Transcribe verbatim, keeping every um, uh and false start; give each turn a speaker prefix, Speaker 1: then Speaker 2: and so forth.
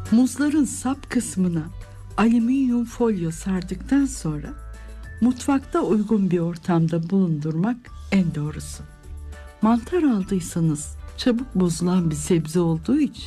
Speaker 1: Muzların sap kısmına alüminyum folyo sardıktan sonra mutfakta uygun bir ortamda bulundurmak en doğrusu. Mantar aldıysanız çabuk bozulan bir sebze olduğu için